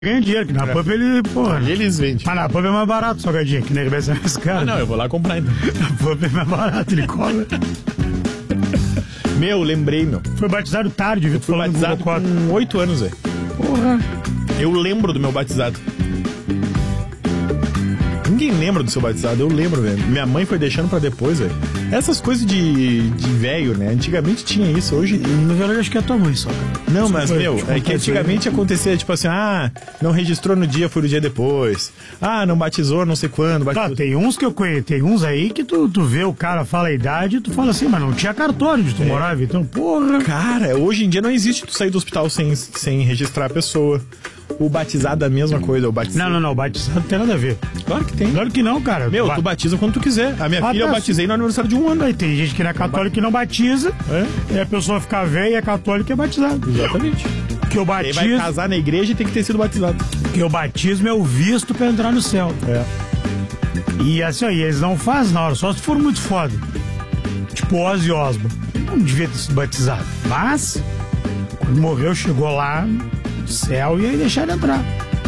ganha dinheiro, que na pub ele, porra. Ali eles vendem. Mas na pub é mais barato o salgadinho, que na RBS é mais caro. Não, eu vou lá comprar então. Na pub é mais barato, ele cobra. Meu, lembrei, meu. Foi batizado tarde, viu? Fui batizado com 8 anos, velho. Porra. Eu lembro do meu batizado. Ninguém lembra do seu batizado, eu lembro, velho. Minha mãe foi deixando pra depois, velho. Essas coisas de velho, né? Antigamente tinha isso, hoje... Na verdade, acho que é a tua mãe só, cara. Não, mas, meu, é que antigamente acontecia, tipo assim, não registrou no dia, foi no dia depois. Não batizou, não sei quando. Batizou. Tá, tem uns que eu conheço, tem uns aí que tu vê o cara, fala a idade e tu fala assim, mas não tinha cartório de tu morava, então, porra. Cara, hoje em dia não existe tu sair do hospital sem registrar a pessoa. O batizado é a mesma coisa, o batizado... Não, o batizado não tem nada a ver. Claro que tem. Claro que não, cara. Meu, tu batiza quando tu quiser. A minha filha eu batizei no aniversário de 1 ano. Aí tem gente que não é católica que não batiza, e a pessoa fica velha e é católica e é batizado. Exatamente. Que eu batizo... Quem vai casar na igreja tem que ter sido batizado. Que o batismo é o visto pra entrar no céu. E assim, e eles não fazem na hora, só se for muito foda. Tipo Ozzy Osbourne. Não devia ter sido batizado. Mas, quando morreu, chegou lá no céu e aí deixaram entrar.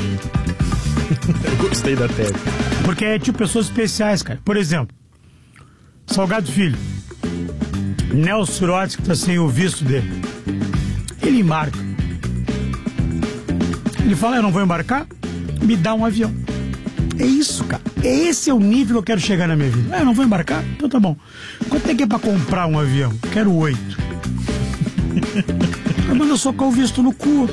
Eu gostei da tese. Porque é tipo pessoas especiais, cara. Por exemplo, Salgado Filho. Nelson Surotsky, que tá sem o visto dele. Ele embarca. Ele fala, eu não vou embarcar, me dá um avião. É isso, cara. Esse é o nível que eu quero chegar na minha vida. Eu não vou embarcar? Então tá bom. Quanto é que é pra comprar um avião? Quero 8. Manda socar o visto no cu.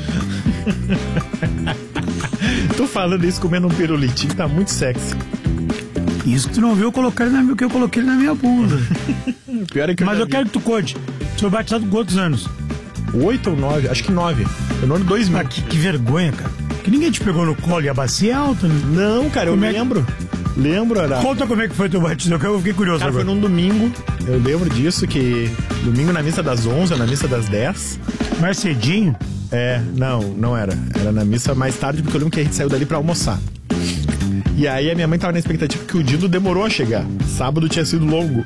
Tô falando isso comendo um pirulitinho, tá muito sexy. Isso que tu não viu, eu coloquei ele na minha bunda. Pior é que Mas eu quero que tu conte. Tu foi batizado com quantos anos? 8 ou 9, acho que 9. Foi no ano 2000. Que vergonha, cara. Que ninguém te pegou no colo e a bacia é alta, né? Não, cara, Como eu lembro. Lembro, era... Conta como é que foi teu batismo, eu fiquei curioso Cara, agora. foi num domingo, eu lembro disso, que domingo na missa das 11, na missa das 10. Mais cedinho? Não era. Era na missa mais tarde, porque eu lembro que a gente saiu dali pra almoçar. E aí a minha mãe tava na expectativa que o Dindo demorou a chegar. Sábado tinha sido longo.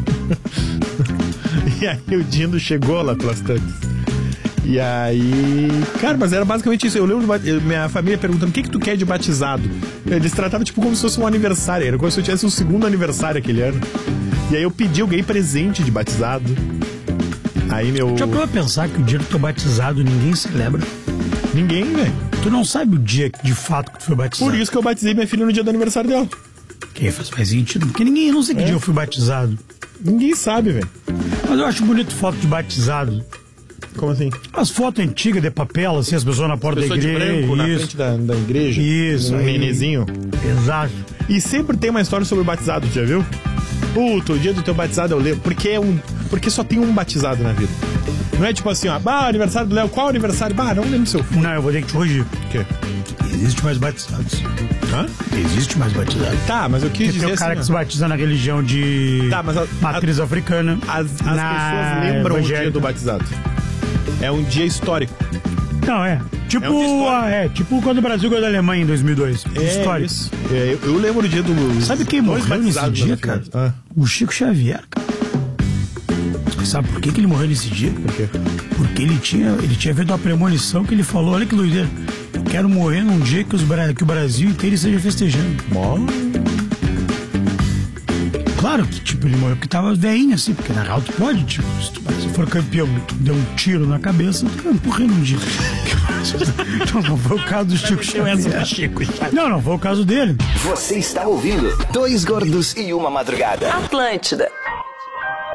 E aí o Dindo chegou lá pelas tantas. E aí... Cara, mas era basicamente isso. Eu lembro, minha família perguntando, o que tu quer de batizado? Eles tratavam tipo como se fosse um aniversário. Era como se eu tivesse um segundo aniversário aquele ano. E aí eu ganhei presente de batizado. Aí meu... Já parou a pensar que o dia que tu é batizado ninguém celebra? Ninguém, velho. Tu não sabe o dia de fato que tu foi batizado. Por isso que eu batizei minha filha no dia do aniversário dela. Que faz sentido. Porque ninguém, eu não sei que dia eu fui batizado. Ninguém sabe, velho. Mas eu acho bonito foto de batizado. Como assim? As fotos antigas de papel, assim, as pessoas na porta da igreja. De branco, na frente da igreja. Isso. Um nenezinho. Exato. E sempre tem uma história sobre o batizado, já viu? Puta, o dia do teu batizado eu lembro. Porque só tem um batizado na vida. Não é tipo assim, aniversário do Léo, qual aniversário? Não lembro seu filho. Não, eu vou ter que te corrigir. O quê? Existe mais batizados. Hã? Existe mais batizados. Tá, mas eu quis dizer tem o cara assim, que se batiza na religião de matriz africana. As pessoas lembram o dia do batizado. É um dia histórico. Não, tipo quando o Brasil ganhou da Alemanha em 2002. Histórico. Isso. Eu lembro o dia do... Sabe quem morreu nesse dia, cara? O Chico Xavier, cara. Sabe por que ele morreu nesse dia? Por quê? Porque ele tinha feito uma premonição que ele falou, olha que doideira, eu quero morrer num dia que o Brasil inteiro esteja festejando. Claro que, tipo, ele morreu porque tava velhinho, assim, porque na real tu pode, tipo, se for campeão, tu deu um tiro na cabeça, tu vai morrer num dia. Não foi o caso do Chico Xavier. Não foi o caso dele. Você está ouvindo Dois Gordos e Uma Madrugada. Atlântida.